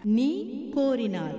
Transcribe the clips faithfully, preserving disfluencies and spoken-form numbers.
நீ கோரினாய்.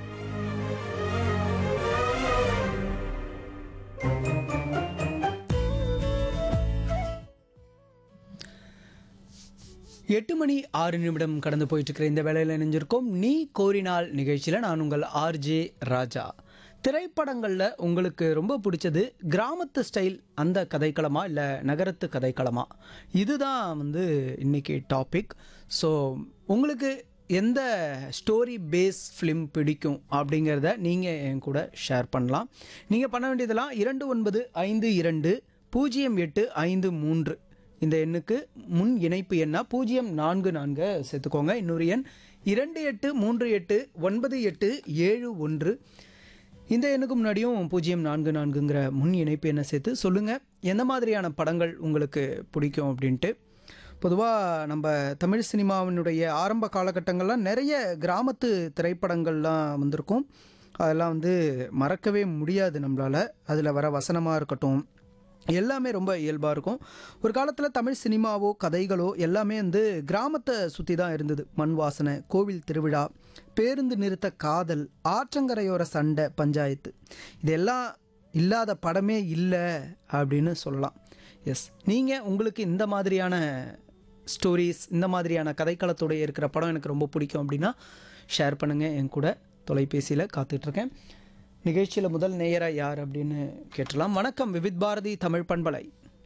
எட்டு மணி ஆறு நிமிடம் கடந்து போயிட்டு இருக்கிற இந்த வேலையில் இணைஞ்சிருக்கோம் நீ கோரினால் நிகழ்ச்சியில் நான் உங்கள் ஆர்ஜே ராஜா. திரைப்படங்களில் உங்களுக்கு ரொம்ப பிடிச்சது கிராமத்து ஸ்டைல் அந்த கதைக்களமா இல்லை நகரத்து கதைக்களமா, இதுதான் வந்து இன்றைக்கி டாபிக். ஸோ உங்களுக்கு எந்த ஸ்டோரி பேஸ் ஃபிலிம் பிடிக்கும் அப்படிங்கிறத நீங்கள் என் கூட ஷேர் பண்ணலாம். நீங்கள் பண்ண வேண்டியதெல்லாம் இரண்டு ஒன்பது ஐந்து இரண்டு பூஜ்ஜியம் எட்டு ஐந்து மூன்று இந்த எண்ணுக்கு முன் இணைப்பு எண்ணா பூஜ்ஜியம் நான்கு நான்கு சேர்த்துக்கோங்க. இன்னொரு எண் இரண்டு எட்டு மூன்று எட்டு ஒன்பது எட்டு ஏழு ஒன்று. இந்த எண்ணுக்கு முன்னாடியும் பூஜ்ஜியம் நான்கு நான்குங்கிற முன் இணைப்பு எண்ணை சேர்த்து சொல்லுங்கள் எந்த மாதிரியான படங்கள் உங்களுக்கு பிடிக்கும் அப்படின்ட்டு. பொதுவாக நம்ம தமிழ் சினிமாவினுடைய ஆரம்ப காலகட்டங்கள்லாம் நிறைய கிராமத்து திரைப்படங்கள்லாம் வந்திருக்கும். அதெல்லாம் வந்து மறக்கவே முடியாது நம்மளால். அதில் வர வசனமாக இருக்கட்டும் எல்லாமே ரொம்ப இயல்பாக இருக்கும். ஒரு காலத்தில் தமிழ் சினிமாவோ கதைகளோ எல்லாமே வந்து கிராமத்தை சுற்றி தான் இருந்தது. மண் வாசனை, கோவில் திருவிழா, பேருந்து நிறுத்த காதல், ஆற்றங்கரையோர சண்டை, பஞ்சாயத்து, இதெல்லாம் இல்லாத படமே இல்லை அப்படின்னு சொல்லலாம். எஸ், நீங்கள் உங்களுக்கு இந்த மாதிரியான ஸ்டோரிஸ், இந்த மாதிரியான கதைக்களத்தோடு இருக்கிற படம் எனக்கு ரொம்ப பிடிக்கும் அப்படின்னா ஷேர் பண்ணுங்கள். என் கூட தொலைபேசியில் காத்துட்ருக்கேன். நிகழ்ச்சியில் முதல் நேயராக யார் அப்படின்னு கேட்டலாம். வணக்கம், விவித் பாரதி தமிழ் பண்பலை.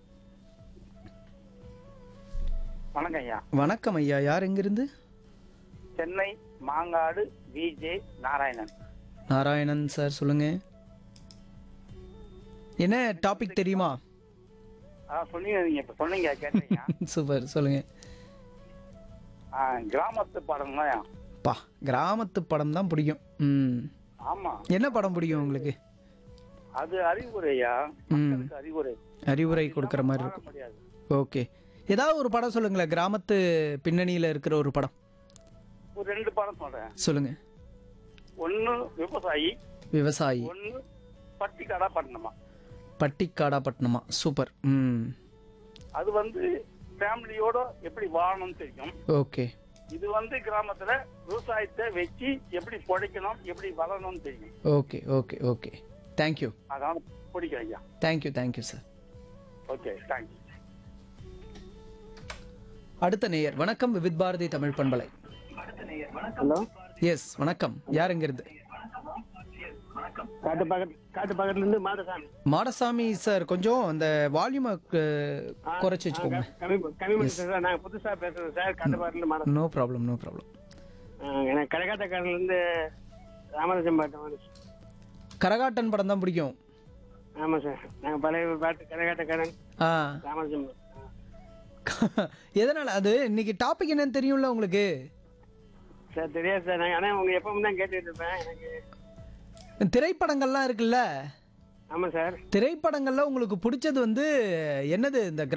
வணக்கம் ஐயா. வணக்கம் ஐயா, யார் எங்கிருந்து? சென்னை மாங்காடு விஜே நாராயணன். நாராயணன் சார், சொல்லுங்க, என்ன டாபிக் தெரியுமா? அதான் சொன்னீங்க, நீங்க இப்ப சொன்னீங்க கேட்டீங்க. சூப்பர், சொல்லுங்க. கிராமத்து படம் தான். பா, கிராமத்து படம் தான் பிடிக்கும். ம், ஆமா. என்ன படம் பிடிக்கும் உங்களுக்கு? அது அறிவுரையா, மக்களுக்கு அறிவுரை அறிவுரை கொடுக்குற மாதிரி இருக்கும். முடியாது. ஓகே, ஏதாவது ஒரு படம் சொல்லுங்களேன், கிராமத்து பின்னணியில் இருக்கிற ஒரு படம். ஒரு ரெண்டு படம் சொல்றேன், சொல்லுங்க. ஒன்னு விவசாயி, விவசாயி. ஒன்னு பட்டிக்காடா பட்டணமா. பட்டிக்காடா பட்டணமா, சூப்பர். ம், அது வந்து ஃபேமிலியோட எப்படி வாழணும்னு தெரியும். ஓகே. இது வந்து கிராமத்துல விவசாயத்தை வச்சு எப்படி பொழைக்கணும், எப்படி வளரணும்னு தெரியும். Okay okay okay, thank you. அதான் பிடிக்கும் ஐயா. Thank you thank you sir. Okay, thank you. அடுத்த நேயர். வணக்கம், விவித் பாரதி தமிழ் பண்பலை. ஹலோ. எஸ், வணக்கம், யார் எங்கிருந்து? காட்டு பக்கத்து காட்டு பக்கத்துல இருந்து மாதசாமி. மாடசாமி சார், கொஞ்சம் அந்த வால்யூமை குறைச்சி வச்சுக்கோங்க. கம்மி கம்மி பண்ணி சார். நாங்கள் புதுசாக பேசுகிறோம் சார். காட்டு பக்கத்துல மாதம். No problem no problem. எனக்கு கரகாட்டக்காரன்லேருந்து ராமராஜன் பாட்டு வந்து. கரகாட்டன் படம் தான் பிடிக்கும். ஆமாம் சார், நாங்கள் பழைய பாட்டு கரகாட்டக்காரன் ஆ, ராமராஜன். எதனால் அது இன்னைக்கு டாபிக் என்னன்னு தெரியும்ல உங்களுக்கு? சார் தெரியாது சார். நாங்கள் ஆனால் உங்கள் எப்பவும் தான் கேட்டுட்டு இருப்பேன். எனக்கு திரைப்படங்கள்லாம் இருக்குல்ல, ஆமாம் சார். திரைப்படங்கள்ல உங்களுக்கு பிடிச்சது வந்து என்னது? இந்த